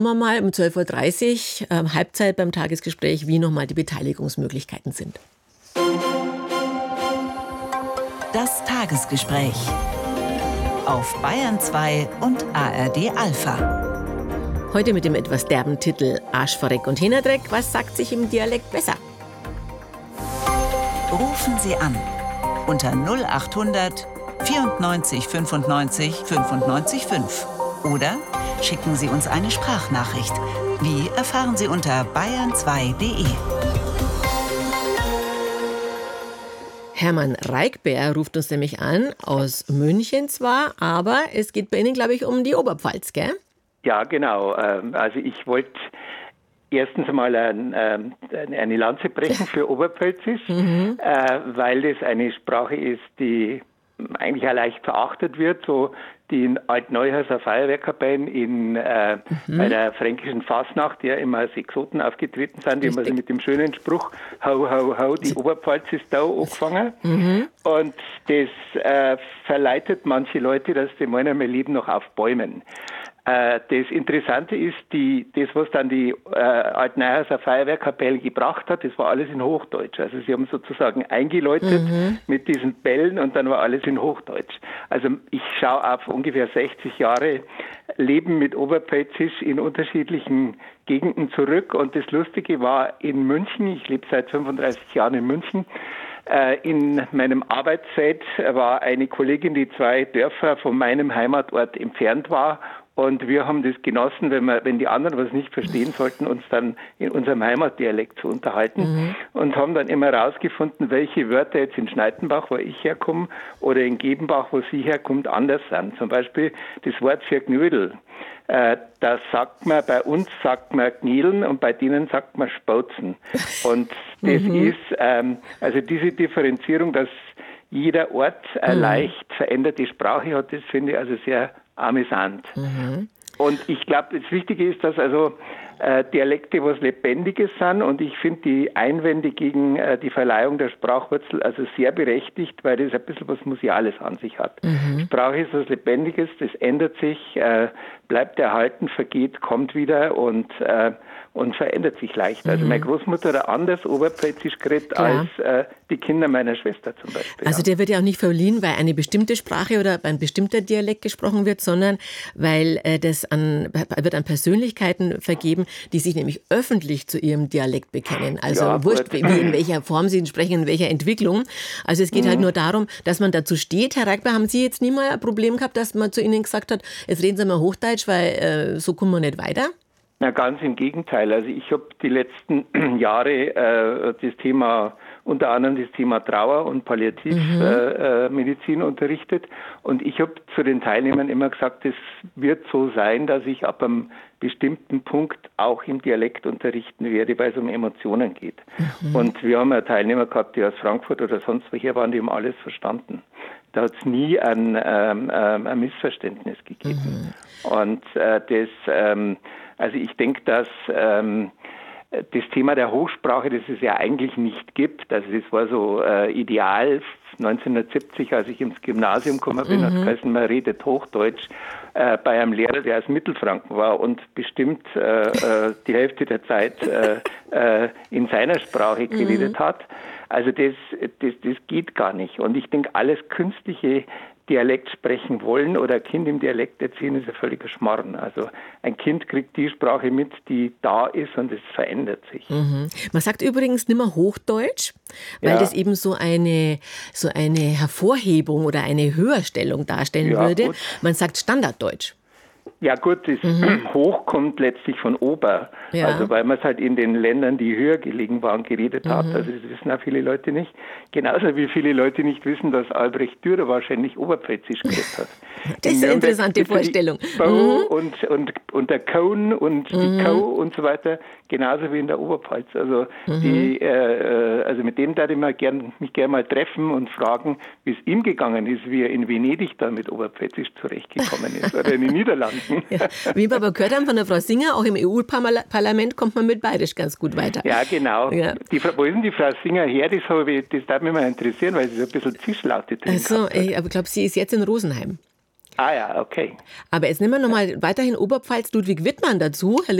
wir mal um 12.30 Uhr, Halbzeit beim Tagesgespräch, wie nochmal die Beteiligungsmöglichkeiten sind. Das Tagesgespräch auf Bayern 2 und ARD Alpha. Heute mit dem etwas derben Titel Arschverreck und Hänerdreck. Was sagt sich im Dialekt besser? Rufen Sie an unter 0800 94 95 95 5 oder schicken Sie uns eine Sprachnachricht. Wie erfahren Sie unter bayern2.de. Hermann Reichbär ruft uns nämlich an, aus München zwar, aber es geht bei Ihnen, glaube ich, um die Oberpfalz, gell? Ja, genau. Also ich wollte erstens einmal eine Lanze brechen für Oberpfälzisch, weil das eine Sprache ist, die eigentlich auch leicht verachtet wird. So die in Altneuhauser Feuerwehrkapellen bei der fränkischen Fasnacht, die ja immer als Exoten aufgetreten sind, die haben also mit dem schönen Spruch Hau, hau, hau, die Oberpfalz ist da angefangen. Und das verleitet manche Leute, dass sie meinen, wir leben noch auf Bäumen. Das Interessante ist, das, was dann die Altneuhauser Feuerwehrkapelle gebracht hat, das war alles in Hochdeutsch. Also sie haben sozusagen eingeläutet mit diesen Bällen und dann war alles in Hochdeutsch. Also ich schaue auf ungefähr 60 Jahre Leben mit Oberpfälzisch in unterschiedlichen Gegenden zurück. Und das Lustige war in München, ich lebe seit 35 Jahren in München, in meinem Arbeitsfeld war eine Kollegin, die 2 Dörfer von meinem Heimatort entfernt war. Und wir haben das genossen, wenn die anderen was nicht verstehen sollten, uns dann in unserem Heimatdialekt zu unterhalten und haben dann immer herausgefunden, welche Wörter jetzt in Schneitenbach, wo ich herkomme, oder in Gebenbach, wo sie herkommt, anders sind. Zum Beispiel das Wort für Knödel. Das sagt man, bei uns sagt man Gnädeln und bei denen sagt man Spauzen. Und das ist, also diese Differenzierung, dass jeder Ort eine leicht veränderte Sprache hat, das finde ich also sehr amüsant. Und ich glaube, das Wichtige ist, dass also Dialekte was Lebendiges sind und ich finde die Einwände gegen die Verleihung der Sprachwurzel also sehr berechtigt, weil das ein bisschen was Museales an sich hat. Sprache ist was Lebendiges, das ändert sich, bleibt erhalten, vergeht, kommt wieder und verändert sich leicht. Also meine Großmutter hat anders Oberpfälzisch geredet als die Kinder meiner Schwester zum Beispiel. Also der wird ja auch nicht verliehen, weil eine bestimmte Sprache oder ein bestimmter Dialekt gesprochen wird, sondern weil wird an Persönlichkeiten vergeben, die sich nämlich öffentlich zu ihrem Dialekt bekennen. Also wurscht, wie in welcher Form sie sprechen, in welcher Entwicklung. Also es geht halt nur darum, dass man dazu steht. Herr Reichbär, haben Sie jetzt nie mal ein Problem gehabt, dass man zu Ihnen gesagt hat, jetzt reden Sie mal Hochdeutsch, weil so kommen wir nicht weiter? Na, ganz im Gegenteil. Also ich habe die letzten Jahre unter anderem das Thema Trauer und Palliativmedizin unterrichtet. Und ich habe zu den Teilnehmern immer gesagt, es wird so sein, dass ich ab einem bestimmten Punkt auch im Dialekt unterrichten werde, weil es um Emotionen geht. Und wir haben ja Teilnehmer gehabt, die aus Frankfurt oder sonst woher waren, die haben alles verstanden. Da hat es nie ein Missverständnis gegeben. Und also ich denke, dass das Thema der Hochsprache, das es ja eigentlich nicht gibt, also das war so ideal 1970, als ich ins Gymnasium gekommen bin, hat geheißen, man redet Hochdeutsch bei einem Lehrer, der aus Mittelfranken war und bestimmt die Hälfte der Zeit in seiner Sprache geredet hat. Also das geht gar nicht. Und ich denke, alles künstliche Dialekt sprechen wollen oder ein Kind im Dialekt erziehen, ist ein völliger Schmarrn. Also ein Kind kriegt die Sprache mit, die da ist und es verändert sich. Man sagt übrigens nicht mehr Hochdeutsch, weil das eben so eine Hervorhebung oder eine Höherstellung darstellen würde. Gut. Man sagt Standarddeutsch. Ja gut, das Hoch kommt letztlich von Ober, also weil man es halt in den Ländern, die höher gelegen waren, geredet hat. Also das wissen auch viele Leute nicht. Genauso wie viele Leute nicht wissen, dass Albrecht Dürer wahrscheinlich Oberpfälzisch geredet hat. Das ist eine interessante Vorstellung. Bau und der Kohn und die Kau und so weiter, genauso wie in der Oberpfalz. Also also mit dem würde ich mich gerne mal treffen und fragen, wie es ihm gegangen ist, wie er in Venedig da mit Oberpfälzisch zurechtgekommen ist oder in den Niederlanden. Ja, wie wir aber gehört haben von der Frau Singer, auch im EU-Parlament kommt man mit Bayerisch ganz gut weiter. Ja, genau. Ja. Wo ist denn die Frau Singer her? Das darf mich mal interessieren, weil sie so ein bisschen Zischlaute drin hat. Aber ich glaube, sie ist jetzt in Rosenheim. Ah ja, okay. Aber jetzt nehmen wir nochmal weiterhin Oberpfalz Ludwig Wittmann dazu. Herr